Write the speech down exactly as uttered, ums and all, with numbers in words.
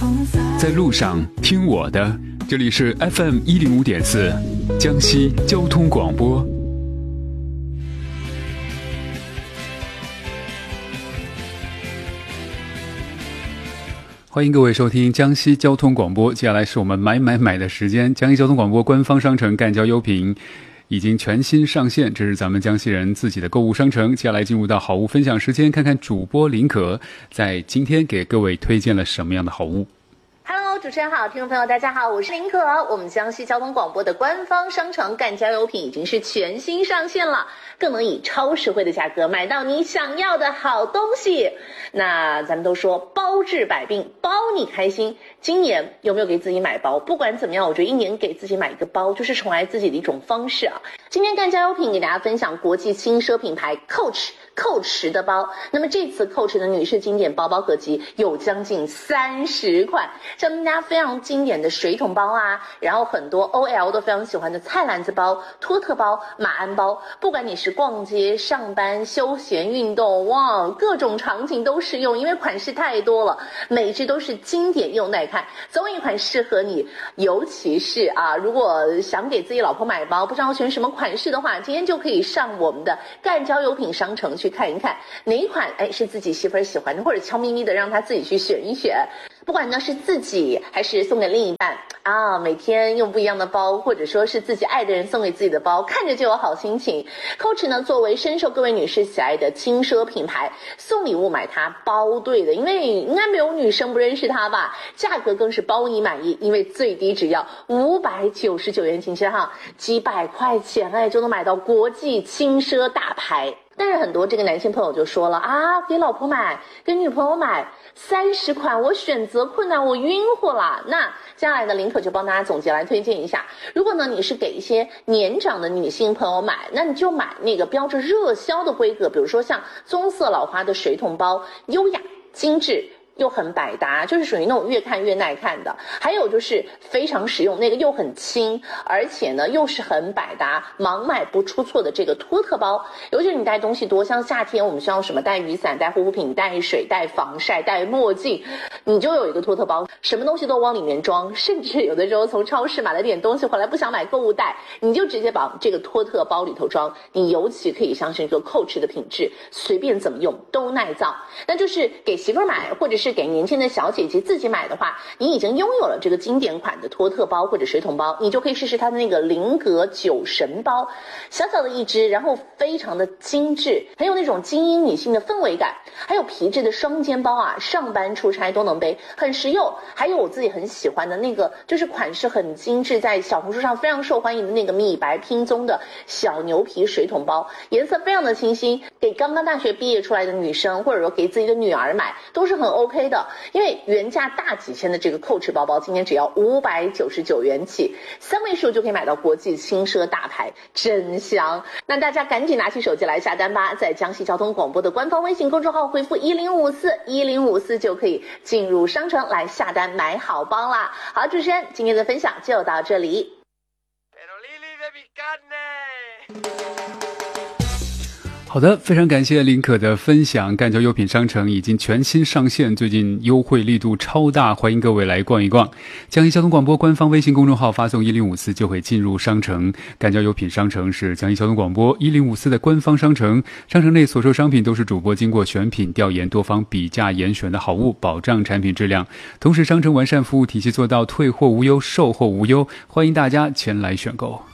在路上听我的，这里是 F M 一零五点四江西交通广播。欢迎各位收听江西交通广播，接下来是我们买买买的时间。江西交通广播官方商城干交优品已经全新上线，这是咱们江西人自己的购物商城。接下来进入到好物分享时间，看看主播林可在今天给各位推荐了什么样的好物。 Hello， 主持人好，听众朋友大家好，我是林可。我们江西交通广播的官方商城干交优品已经是全新上线了，更能以超实惠的价格买到你想要的好东西。那咱们都说包治百病，包你开心。今年有没有给自己买包？不管怎么样，我觉得一年给自己买一个包就是宠爱自己的一种方式啊。今天干交优品给大家分享国际轻奢品牌 Coach Coach 的包。那么这次 Coach 的女士经典包包合集有将近三十款，像大家非常经典的水桶包啊，然后很多 O L 都非常喜欢的菜篮子包、托特包、马鞍包，不管你是逛街、上班、休闲、运动，哇，各种场景都适用，因为款式太多了，每一只都是经典又耐看，总有一款适合你。尤其是啊，如果想给自己老婆买包，不知道选什么款式的话，今天就可以上我们的干交优品商城去看一看哪一款哎是自己媳妇儿喜欢的，或者悄咪咪的让她自己去选一选。不管呢是自己还是送给另一半啊，每天用不一样的包，或者说是自己爱的人送给自己的包，看着就有好心情。Coach 呢作为深受各位女士喜爱的轻奢品牌，送礼物买它包对的，因为应该没有女生不认识它吧。价格更是包你满意，因为最低只要五百九十九元，请先哈，几百块钱哎就能买到国际轻奢大牌。但是很多这个男性朋友就说了啊，给老婆买，给女朋友买三十款，我选择困难，我晕乎了。那接下来呢，林可就帮大家总结来推荐一下。如果呢你是给一些年长的女性朋友买，那你就买那个标着热销的规格，比如说像棕色老花的水桶包，优雅精致又很百搭，就是属于那种越看越耐看的。还有就是非常实用，那个又很轻，而且呢又是很百搭，盲买不出错的这个托特包。尤其是你带东西多，像夏天我们需要什么带雨伞、带护肤品、带水、带防晒、带墨镜，你就有一个托特包，什么东西都往里面装。甚至有的时候从超市买了点东西回来不想买购物袋，你就直接把这个托特包里头装。你尤其可以相信这个 Coach 的品质，随便怎么用都耐造。那就是给媳妇儿买，或者是给年轻的小姐姐自己买的话，你已经拥有了这个经典款的托特包或者水桶包，你就可以试试它的那个菱格酒神包，小小的一只，然后非常的精致，很有那种精英女性的氛围感。还有皮质的双肩包啊，上班出差都能背，很实用。还有我自己很喜欢的那个，就是款式很精致，在小红书上非常受欢迎的那个米白拼棕的小牛皮水桶包，颜色非常的清新，给刚刚大学毕业出来的女生，或者说给自己的女儿买都是很 OK 的。因为原价大几千的这个 Coach 包包，今天只要五百九十九元起，三位数就可以买到国际轻奢大牌，真香。那大家赶紧拿起手机来下单吧，在江西交通广播的官方微信公众号回复一零五四一零五四就可以进入商城来下单买好包啦。好，主持人今天的分享就到这里。 好的，非常感谢林可的分享。干交优品商城已经全新上线，最近优惠力度超大，欢迎各位来逛一逛。江西交通广播官方微信公众号发送一零五四就会进入商城。干交优品商城是江西交通广播一零五四的官方商城，商城内所售商品都是主播经过选品调研多方比价严选的好物，保障产品质量。同时商城完善服务体系，做到退货无忧、售后无忧，欢迎大家前来选购。